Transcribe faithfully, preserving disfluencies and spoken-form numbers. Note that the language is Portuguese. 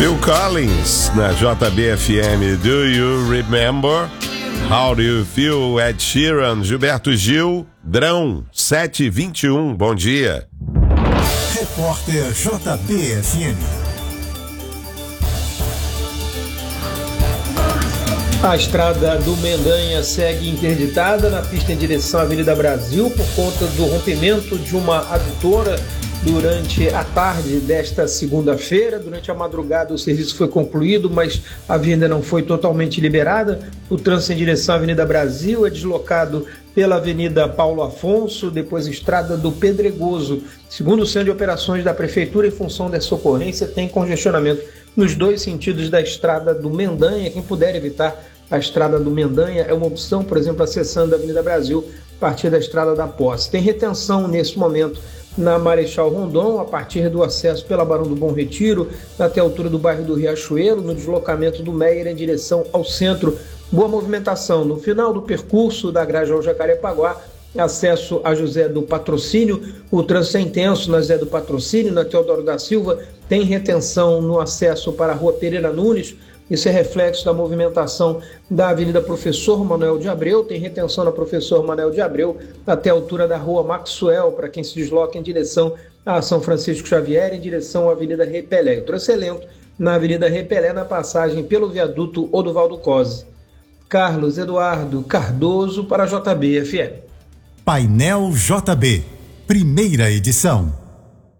Phil Collins na J B F M. Do you remember? How do you feel? Ed Sheeran, Gilberto Gil, Drão, sete e vinte e um. Bom dia. Repórter J B F M. A estrada do Mendanha segue interditada na pista em direção à Avenida Brasil por conta do rompimento de uma adutora durante a tarde desta segunda-feira. Durante a madrugada o serviço foi concluído, mas a via ainda não foi totalmente liberada. O trânsito em direção à Avenida Brasil é deslocado pela Avenida Paulo Afonso, depois Estrada do Pedregoso. Segundo o Centro de Operações da Prefeitura, em função dessa ocorrência, tem congestionamento nos dois sentidos da Estrada do Mendanha. Quem puder evitar a Estrada do Mendanha é uma opção, por exemplo, acessando a Avenida Brasil a partir da Estrada da Posse. Tem retenção nesse momento na Marechal Rondon, a partir do acesso pela Barão do Bom Retiro, até a altura do bairro do Riachuelo, no deslocamento do Meier em direção ao centro. Boa movimentação. No final do percurso da Grajaú Jacarepaguá, acesso a José do Patrocínio, o trânsito é intenso na José do Patrocínio, na Teodoro da Silva, tem retenção no acesso para a Rua Pereira Nunes. Isso é reflexo da movimentação da Avenida Professor Manuel de Abreu, tem retenção na Professor Manuel de Abreu até a altura da Rua Maxwell, para quem se desloca em direção a São Francisco Xavier, em direção à Avenida Repelé. O trânsito é lento na Avenida Repelé, na passagem pelo viaduto Oduvaldo Cosi. Carlos Eduardo Cardoso para a J B F M. Painel J B, primeira edição.